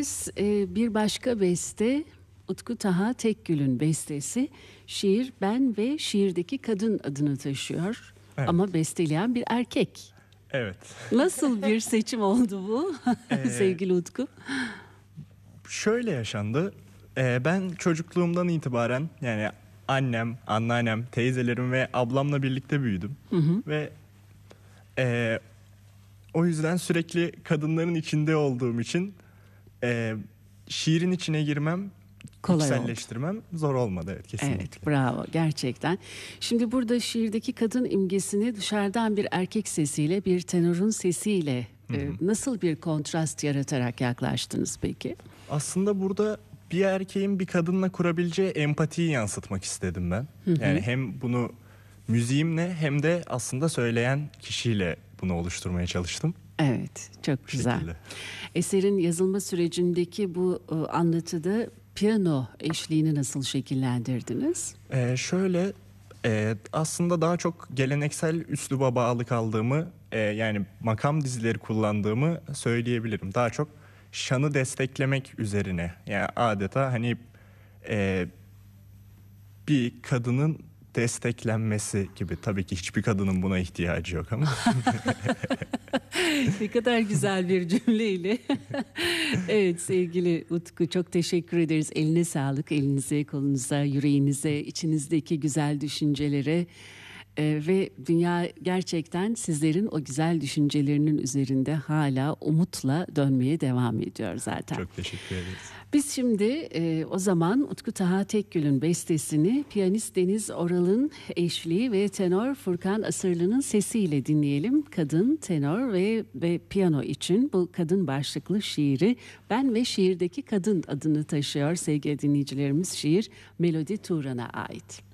dinleyeceğimiz bir başka beste Utku Taha Tekgül'ün bestesi. Şiir Ben ve Şiirdeki Kadın adını taşıyor. Evet. Ama besteleyen bir erkek. Evet. Nasıl bir seçim oldu bu sevgili Utku? Şöyle yaşandı. Ben çocukluğumdan itibaren yani annem, anneannem, teyzelerim ve ablamla birlikte büyüdüm. Ve o yüzden sürekli kadınların içinde olduğum için şiirin içine girmem, Kolay oldu. içselleştirmem zor olmadı. Evet, kesinlikle. Evet, bravo gerçekten. Şimdi burada şiirdeki kadın imgesini dışarıdan bir erkek sesiyle, bir tenorun sesiyle nasıl bir kontrast yaratarak yaklaştınız peki? Aslında burada bir erkeğin bir kadınla kurabileceği empatiyi yansıtmak istedim ben. Yani hem bunu müziğimle hem de aslında söyleyen kişiyle bunu oluşturmaya çalıştım. Evet, çok güzel. Şekilde. Eserin yazılma sürecindeki bu anlatıda piyano eşliğini nasıl şekillendirdiniz? Şöyle aslında daha çok geleneksel üsluba bağlı kaldığımı yani makam dizileri kullandığımı söyleyebilirim. Daha çok şanı desteklemek üzerine yani adeta hani bir kadının desteklenmesi gibi. Tabii ki hiçbir kadının buna ihtiyacı yok ama. Ne kadar güzel bir cümleyle. Evet sevgili Utku, çok teşekkür ederiz. Eline sağlık, elinize, kolunuza, yüreğinize, içinizdeki güzel düşüncelere. Ve dünya gerçekten sizlerin o güzel düşüncelerinin üzerinde hala umutla dönmeye devam ediyor zaten. Çok teşekkür ederiz. Biz şimdi o zaman Utku Taha Tekgül'ün bestesini piyanist Deniz Oral'ın eşliği ve tenor Furkan Asırlı'nın sesiyle dinleyelim. Kadın, tenor ve piyano için bu kadın başlıklı şiiri Ben ve Şiirdeki Kadın adını taşıyor sevgili dinleyicilerimiz. Şiir Melodi Turan'a ait.